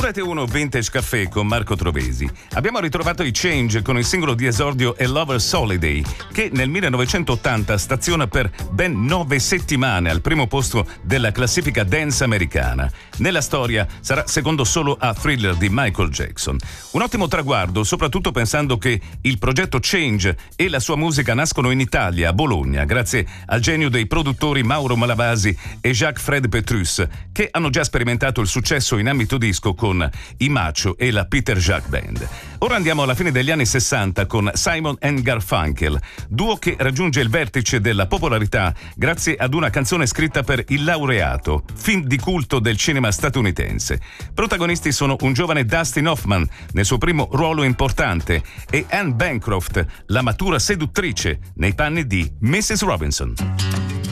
Rete 1 Vintage Caffè con Marco Trovesi. Abbiamo ritrovato i Change con il singolo di esordio A Lover's Holiday, che nel 1980 staziona per ben 9 settimane al primo posto della classifica dance americana. Nella storia sarà secondo solo a Thriller di Michael Jackson. Un ottimo traguardo, soprattutto pensando che il progetto Change e la sua musica nascono in Italia, a Bologna, grazie al genio dei produttori Mauro Malavasi e Jacques-Fred Petrus, che hanno già sperimentato il successo in ambito disco con i Macho e la Peter Jacques Band. Ora andiamo alla fine degli anni 60 con Simon and Garfunkel, duo che raggiunge il vertice della popolarità grazie ad una canzone scritta per Il Laureato, film di culto del cinema statunitense. Protagonisti sono un giovane Dustin Hoffman nel suo primo ruolo importante e Anne Bancroft, la matura seduttrice nei panni di Mrs. Robinson.